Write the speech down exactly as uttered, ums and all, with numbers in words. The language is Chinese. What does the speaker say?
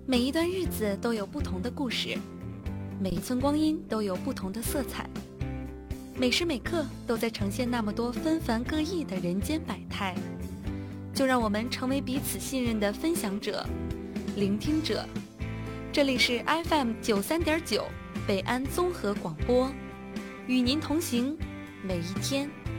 每一段日子都有不同的故事，每一寸光阴都有不同的色彩，每时每刻都在呈现那么多纷繁各异的人间百态。就让我们成为彼此信任的分享者、聆听者。这里是 F M 九三点九北安综合广播，与您同行每一天。